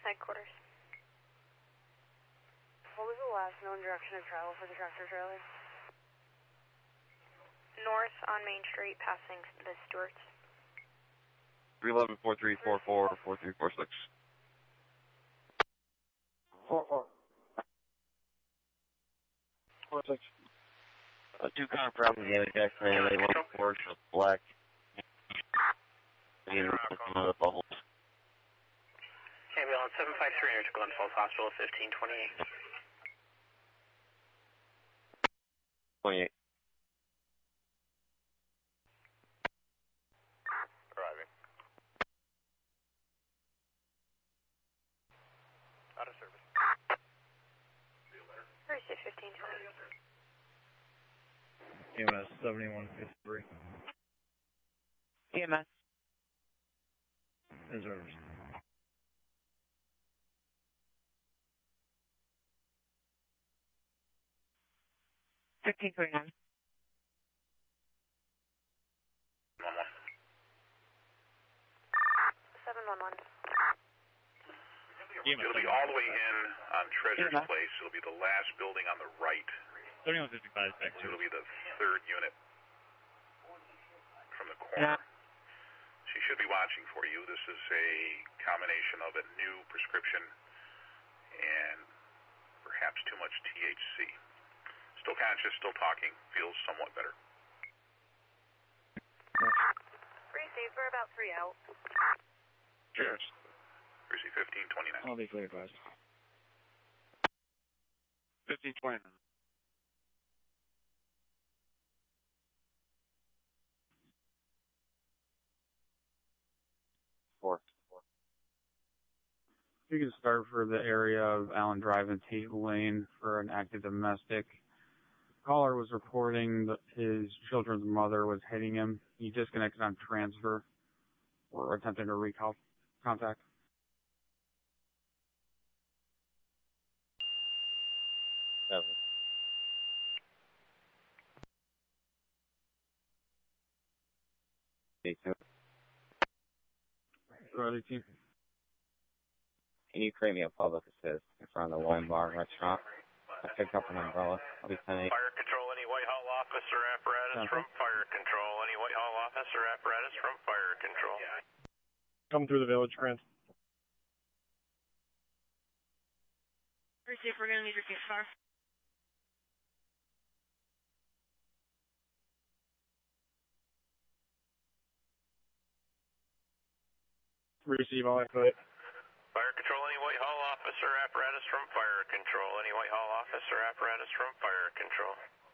headquarters. What was the last known direction of travel for the tractor trailer? North on Main Street, passing the Stewarts. 311-4344, 4346. 44. 46. Two counter problems, the other Jackson, they want Porsche, black. They need some other bubbles. Ambulance 753 near to Glen Falls Hospital, 1528. 28. Arriving. Out of service. Where's it, 1520? EMS 7153. EMS. Reserves. $15.29. 11. It'll be all the way in on Treasure's Place. It'll be the last building on the right. 7155 back So it'll be the third unit from the corner. She should be watching for you. This is a combination of a new prescription and perhaps too much THC. Still conscious, still talking, feels somewhat better. Receive, we're about 3 out. Cheers. Receive 1529. I'll be clear, guys. 1529. Four. You can start for the area of Allen Drive and Tate Lane for an active domestic. Caller was reporting that his children's mother was hitting him. He disconnected on transfer. We're attempting to recall contact. Seven. Riley team. Can you create me a public assist in front of the wine bar restaurant? I picked up an umbrella. I'll be 10-8. Fire control, any Whitehall office or apparatus from fire control. Any Whitehall office or apparatus from fire control. Come through the village, Grant. Receive, we're going to need your case far. Receive all input. Fire control, any Whitehall office or apparatus from fire control. Any Whitehall office or apparatus from fire control.